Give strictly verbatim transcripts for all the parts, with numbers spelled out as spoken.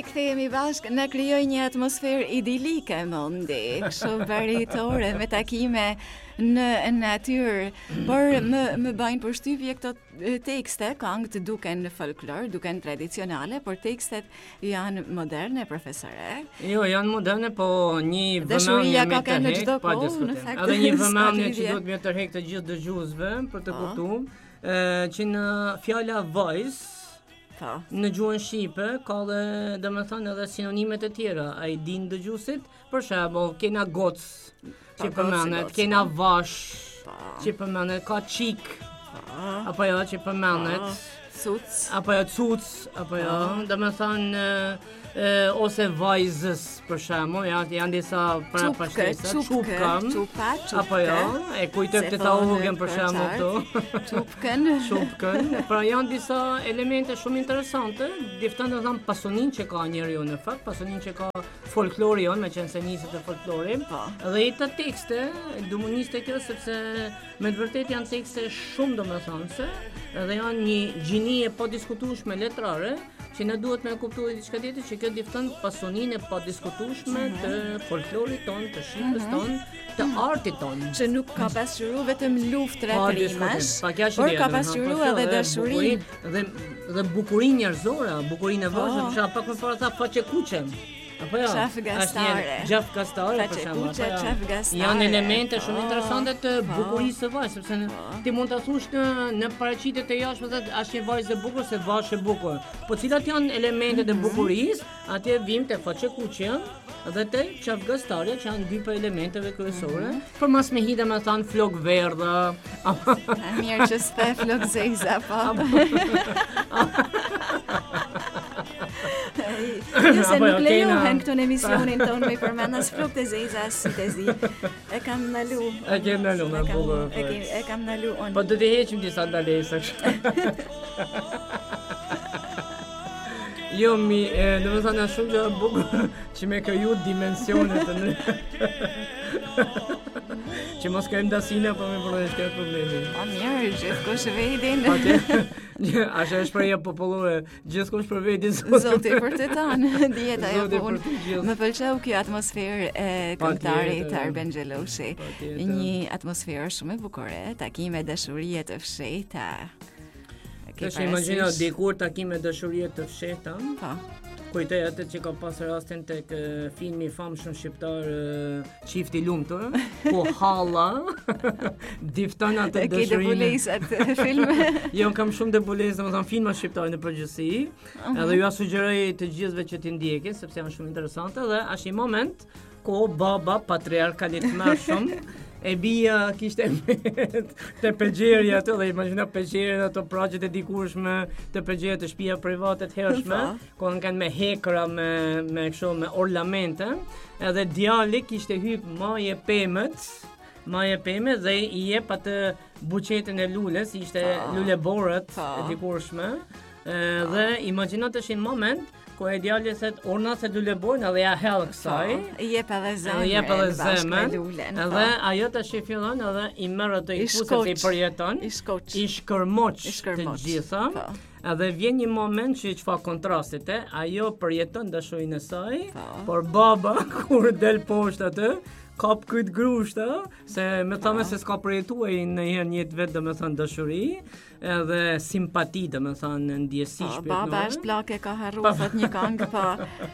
rikthehemi bashkë, na krijoi një atmosferë idilike mondi, kështu baritore me takime në natyrë, por më më bajnë përshtypje këto tekste, këngë të duken folklor, duken tradicionale, por tekstet janë moderne, profesore. Jo, janë moderne, po një Dashuria vëmendje ka me qenë në tërheq, çdo pa kohë, në diskutim. fakt, Edhe një s'ka vëmendje që lidhje. duhet me tërheq të gjithë dëgjuesve për të Po. kuptuar, ë, që në fjala vajzë Po. në gjuhën shqipe ka dhe domethënë edhe sinonimet e tjera. Ai din dëgjuesit, për shembull, kena goc, që Po, përmendet, goc, kena po. vash, Po. që përmendet, ka çik, Po. apo jo që përmendet, Suc. apo jo cuc, apo jo, domethënë ë, ë, ose vajzës për shembull, janë janë disa para Çupke, pashtesa, çupke, çupkam, çupa, çupke. apo jo, e kujtoj Se të thonë taugen për shembull kërçar. këtu. Çupkën. Shupkën, pra janë disa elemente shumë interesante, difton të them pasonin që ka njeriu në fakt, pasonin që ka folklori jon, me qenë se niset e folklorit. Po. Dhe i të tekste, du më nisë të kjo sepse me të vërtet janë tekste shumë domethënëse, edhe janë një gjini e pa diskutueshme letrare, që ne duhet me kuptuar diçka tjetër që kjo difton pasoninë e pa diskutueshme të folklorit ton, të shqipës ton, të artit ton. Që nuk ka pasqyru vetëm luftë Pa rimash, diskutim, pa kja që por dia, ka domethënë, pasqyru po, edhe dhe dashurinë. bukurinë- Dhe dhe bukurinë njerëzore, bukurinë e vëshme, Po. për shembull, pak më parë tha faqe kuqe. Apo jo? Qaf Është gastare. një Gjaf gastare për Faqe shembull. kuqe, apo jo? qaf gastare. Janë elemente shumë Po, interesante të po. bukurisë së vajzës, sepse në- ti mund ta thush në në paraqitjet e jashtme thotë është një vajzë e bukur se vash e bukur. Po cilat janë elementet e bukurisë? Atje vim te faqe kuqe dhe te qaf gastare që janë dy për elementeve kryesore. Për mas me hidhe me thanë flok verdha. apo- E mirë që s'pe flok zeza, po. Jo se Apo jo, nuk lejohen kena- këtu në emisionin tonë me përmend as flok të zeza, as si të zi. E kam ndalu. E ke ndalu, me E kam- bukur, E ke- e kam ndalu unë. Po do të heqim disa ndalesa kështu. Jo, mi, e, do të thënë shumë gjë e bukur që me kriju dimensionet të në... që mos kemi dasina, po me përdesh këtë problemi. Po mirë, gjithkush vedin. Atje, ashe është shpreha popullore, gjithkush për vetin zoti. Zoti për të tanë, dieta ajo Zoti për punë. të gjithë. Më pëlqeu kjo atmosferë e këngëtarit tjetër. Arben Xheloshi. Patjetër. Një atmosferë shumë e bukur, e, takime dashurie të fshehta. E ke Tash imagjino parasysh? dikur takime dashurie të fshehta. Po. Kujtoj atë që ka pas rastin tek e, filmi i famshëm shqiptar e, Çifti i lumtur, ku halla difton atë E ke dashurinë. debulesat film. Jo, kam shumë debulesë, domethënë filma shqiptare në përgjithësi. Edhe ju ja sugjeroj të gjithëve që ti ndjekni sepse janë shumë interesante dhe është një moment ku baba patriarkalit më shumë e bia kishte te pexheri atë dhe imagjino pexherin ato pragjet e dikurshme të pexherit të shtëpia private të hershme, ku kanë me hekra me me kështu me ornamente, edhe djali kishte hyp maje pemët, maje pemë dhe i jep atë buqetin e lules, ishte lule borët e dikurshme. E, dhe imagjino tash një moment ku e djali thet urna se lule borën edhe ja hell kësaj. I jep edhe zemrën. Edhe jep edhe bashkë me zemrën. lulen, Edhe po. ajo tash i fillon edhe i merr ato i I kuset shkoq. i përjeton. I shkoq. I shkërmoq I të shkërmoq, gjitha. po. Edhe vjen një moment që çfarë kontrastit e, ajo përjeton dashurinë e saj, Po. por baba kur del poshtë atë kap këtë grushta, se me thame se s'ka përjetuar në herë një jetë vetë domethënë dashuri, edhe simpati domethënë ndjesi Po, shpirtërore. baba është plake ka harru, thot një këngë, po.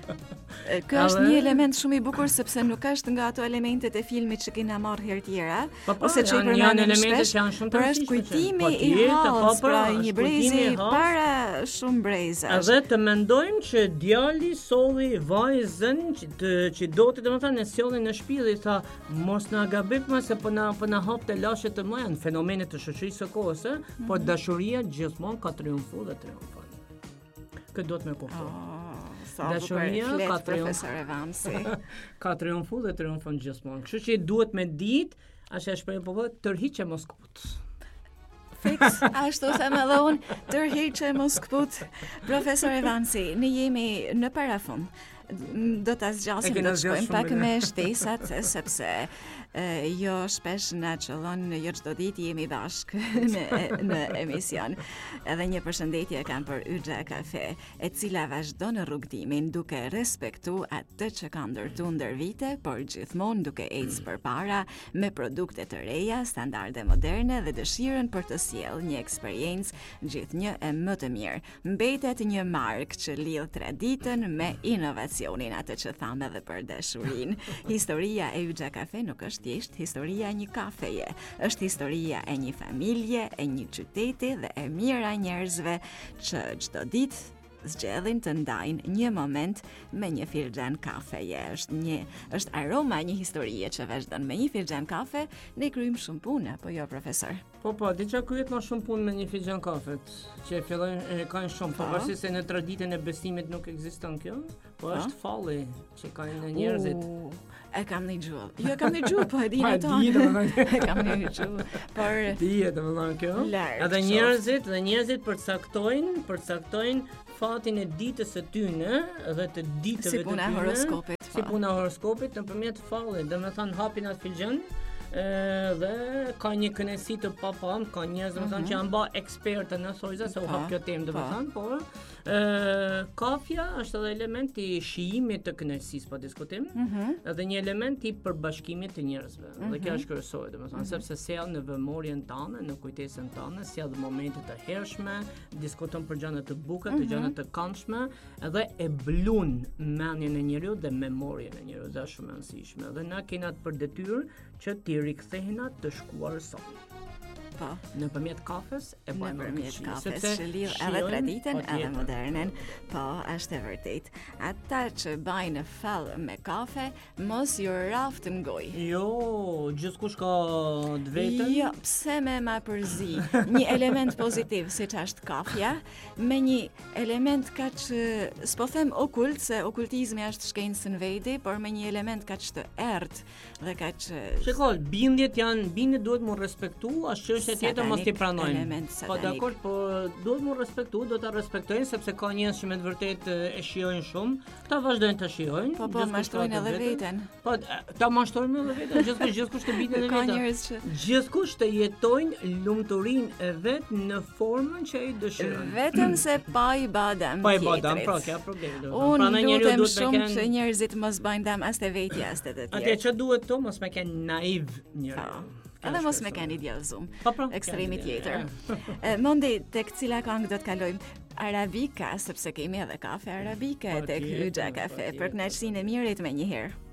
E, Ky është Edhe- një element shumë i bukur sepse nuk është nga ato elementet e filmit që kena marrë herë tjera, Po, po, ose që i janë- janë përmendim elemente shpesh, që janë shumë të por është rëndësishme që- kujtimi po, i tjetër, po, hallës, po, pra është një kujtimi brezi i hallës. para shumë brezash. Edhe të mendojmë që djali solli vajzën që, të, që do të domethënë e sjolli në shtëpi dhe i tha mos na gabim se po na po na hapte lashe të mëja, në fenomene të shoqërisë së kohës, ë, por dashuria gjithmonë ka triumfuar dhe triumfon. Këtë do të më kuptoj. Oh, sa bukur Dashuria flet ka triumf- profesor Evamsi. Ka triumfuar dhe triumfon gjithmonë. Kështu që duhet me ditë, as e shpreh po tërhiqe Moskut. Fix, ashtu them edhe unë, tërhiqe Moskput. Profesor Evamsi, ne jemi në parafund. Do ta E zgjasim, kena do të shkojmë zgjas pak shumë me mirë. shtesat sepse uh, jo shpesh na qëllon jo çdo ditë jemi bashkë në, në emision. Edhe një përshëndetje kam për Yxha Kafe, e cila vazhdon rrugtimin duke respektu atë që ka ndërtu ndër vite, por gjithmonë duke ecë përpara me produkte të reja, standarde moderne dhe dëshirën për të sjellë një eksperiencë gjithnjë e më të mirë. Mbetet një markë që lidh traditën me inovacionin, atë që thamë edhe për dashurinë. Historia e Yxha Kafe nuk është thjesht historia e një kafeje, është historia e një familje, e një qyteti dhe e mira njerëzve që çdo ditë zgjedhin të ndajnë një moment me një filxhan kafeje. Është një është aroma e një historie që vazhdon. Me një filxhan kafe ne kryjm shumë punë, apo jo profesor? Po po, diçka kryet më shumë punë me një filxhan kafet, që fillojnë e kanë shumë, pavarësisht se në traditën e besimit nuk ekziston kjo, po është falli që kanë njerëzit. Uh, e kam dëgjuar. Jo, e kam dëgjuar, po e di ato. E kam dëgjuar. Por dihet domethënë kjo. Edhe njerëzit, dhe njerëzit përcaktojnë, përcaktojnë fatin e ditës së tyre dhe të ditëve si puna të tyre. Horoskopit, si puna e horoskopit nëpërmjet fallit. Domethënë hapin atë filxhan dhe ka një kënaqësi të papam, ka njerëz domethënë që janë bë ekspertë në thojza se u hap kjo temë domethënë, por ë kafja është edhe element i shijimit të kënaqësisë pa diskutim, edhe një element i përbashkimit të njerëzve. Dhe kjo është kryesore domethënë, sepse sjell në vëmorjen tënde, në kujtesën tënde, sjell momente të hershme, diskuton për gjëra të bukura, të gjëra të këndshme, edhe e blun mendjen e njeriu dhe memorien e njeriu, dhe është shumë e rëndësishme. Dhe na kena për detyrë që t'i rikthehena të shkuar son. Po, nëpërmjet kafes e bëjmë nëpërmjet kafes që lidh edhe traditën edhe modernën. Po, është e vërtet. Ata që bajnë fell me kafe, mos ju raft në gojë. Jo, gjithkush ka të vetën. Jo, pse me ma përzi një element pozitiv siç është kafja, me një element kaq, s'po them okult, se okultizmi është shkencë në veti, por me një element kaq të errët dhe kaq. Shikoj, bindjet janë, bindjet duhet mu respektu, ashtu se tjetër mos t'i pranojnë. Po dakord, po duhet mu respektu, do ta respektojnë sepse ka njerëz që me të vërtet e shijojnë shumë. Këta vazhdojnë të shijojnë. Po po mashtrojnë edhe veten. Po ta mashtrojnë edhe veten, gjithkush gjithkush të bindet edhe Ka vetë. njerëz që Gjithkush të jetojnë lumturinë e vet në formën që ai dëshiron. vetëm se pa i badam. Pa i badam, pra ka problem. Unë lutem shumë që njerëzit mos bëjnë dam as te vetja as te të tjerë. Atje që duhet to mos me kenë naiv njëri. Edhe mos me kanë idealizum. Po, po, ekstremi kanë tjetër. ide, E, Mondi, tek cila këngë do të kalojmë? Arabika, sepse kemi edhe kafe arabike Po, tek tjetër, Yxha po, Kafe. tjetër. Për kënaqësinë e mirit me një herë.